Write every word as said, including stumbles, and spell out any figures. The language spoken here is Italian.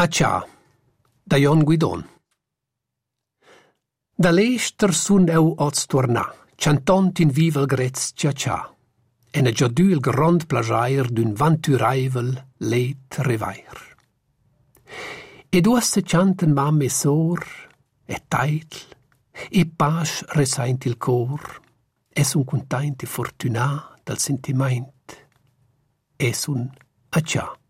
Acià, da Jon Guidon. Da l'ester sun eu oz tuornà, chantant in vivel grez tgia-tgia, en a giadù il grond plaschair d'un vanturaivel let revair. Ed uossa chanten mam e sor, e taitl, e pas resaint il cor, e sun cuntaint e fortunà dal sentiment, e sun acià.